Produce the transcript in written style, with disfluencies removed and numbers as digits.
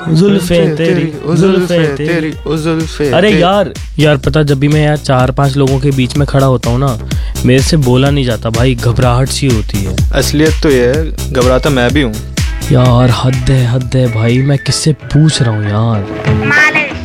जुल्फे तेरी, जुल्फे तेरी, जुल्फे। अरे यार पता, जब भी मैं यार 4-5 लोगों के बीच में खड़ा होता हूँ ना, मेरे से बोला नहीं जाता भाई, घबराहट सी होती है। असलियत तो ये है, घबराता मैं भी हूँ यार हद है भाई, मैं किससे पूछ रहा हूँ यार।